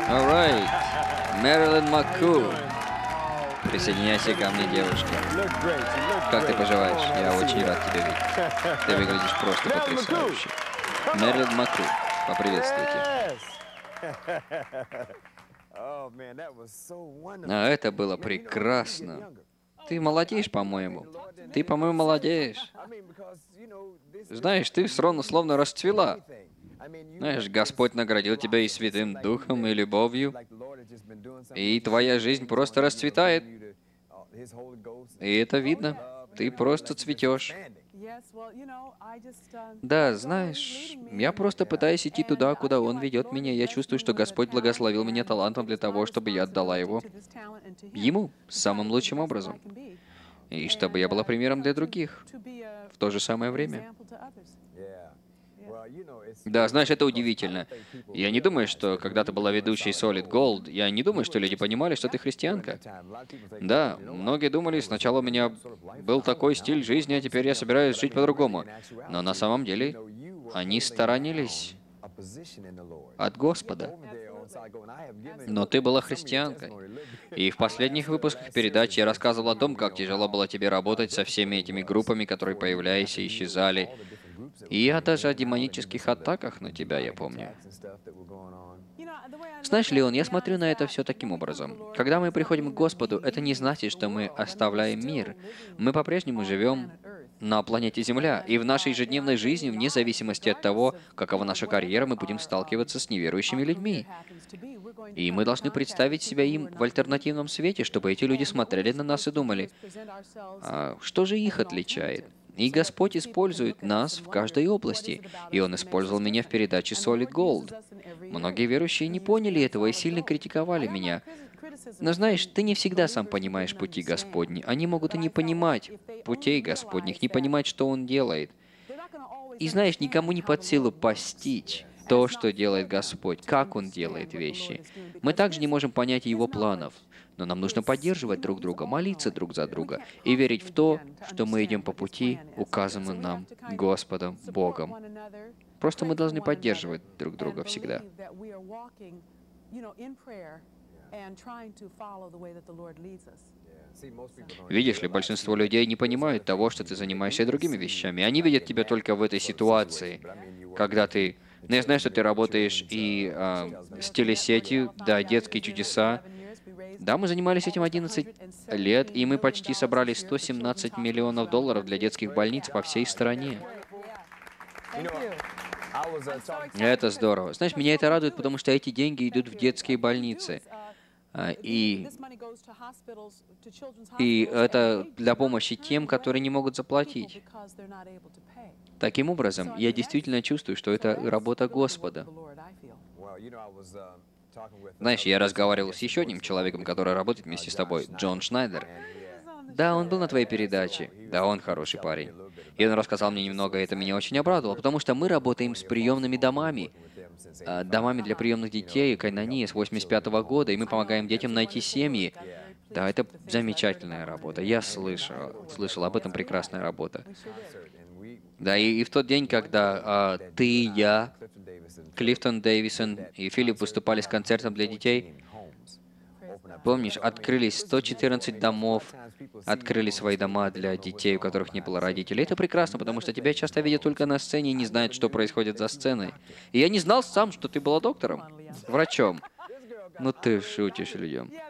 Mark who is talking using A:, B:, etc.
A: Alright. Мэрилин Макку. Присоединяйся ко мне, девушка. Как ты поживаешь? Я очень рад тебя видеть. Ты выглядишь просто потрясающе. Мэрилин Макку, поприветствуйте. А это было прекрасно. Ты молодеешь, по-моему. Ты, по-моему, молодеешь. Знаешь, ты словно расцвела. Знаешь, Господь наградил тебя и Святым Духом, и любовью, и твоя жизнь просто расцветает. И это видно. Ты просто цветешь. Да, знаешь, я просто пытаюсь идти туда, куда Он ведет меня. Я чувствую, что Господь благословил меня талантом для того, чтобы я отдала его Ему самым лучшим образом. И чтобы я была примером для других в то же самое время. Да, знаешь, это удивительно. Я не думаю, что когда ты была ведущей Solid Gold, я не думаю, что люди понимали, что ты христианка. Да, многие думали, сначала у меня был такой стиль жизни, а теперь я собираюсь жить по-другому. Но на самом деле они сторонились от Господа. Но ты была христианкой. И в последних выпусках передач я рассказывал о том, как тяжело было тебе работать со всеми этими группами, которые появлялись и исчезали. И я даже о демонических атаках на тебя, я помню. Знаешь, Леон, я смотрю на это все таким образом. Когда мы приходим к Господу, это не значит, что мы оставляем мир. Мы по-прежнему живем на планете Земля, и в нашей ежедневной жизни, вне зависимости от того, какова наша карьера, мы будем сталкиваться с неверующими людьми. И мы должны представить себя им в альтернативном свете, чтобы эти люди смотрели на нас и думали, а что же их отличает? И Господь использует нас в каждой области. И Он использовал меня в передаче Solid Gold. Многие верующие не поняли этого и сильно критиковали меня. Но знаешь, ты не всегда сам понимаешь пути Господни. Они могут и не понимать путей Господних, не понимать, что Он делает. И знаешь, никому не под силу постичь то, что делает Господь, как Он делает вещи. Мы также не можем понять Его планов, но нам нужно поддерживать друг друга, молиться друг за друга и верить в то, что мы идем по пути, указанному нам Господом Богом. Просто мы должны поддерживать друг друга всегда. Видишь ли, большинство людей не понимают того, что ты занимаешься другими вещами. Они видят тебя только в этой ситуации, когда ты... Ну, я знаю, что ты работаешь и с телесетью, да, детские чудеса. Да, мы занимались этим 11 лет, и мы почти собрали 117 миллионов долларов для детских больниц по всей стране. Это здорово. Знаешь, меня это радует, потому что эти деньги идут в детские больницы. И это для помощи тем, которые не могут заплатить. Таким образом, я действительно чувствую, что это работа Господа. Знаешь, я разговаривал с еще одним человеком, который работает вместе с тобой, Джон Шнайдер. Да, он был на твоей передаче. Да, он хороший парень. И он рассказал мне немного, и это меня очень обрадовало, потому что мы работаем с приемными домами. Домами для приемных детей, Кайнани, с 85-го года, и мы помогаем детям найти семьи. Да, это замечательная работа. Я слышал об этом, прекрасная работа. Да, и в тот день, когда ты, я, Клифтон Дэвисон и Филипп выступали с концертом для детей, помнишь, открылись 114 домов, открыли свои дома для детей, у которых не было родителей. Это прекрасно, потому что тебя часто видят только на сцене и не знают, что происходит за сценой. И я не знал сам, что ты была доктором, врачом. Ну ты шутишь людям.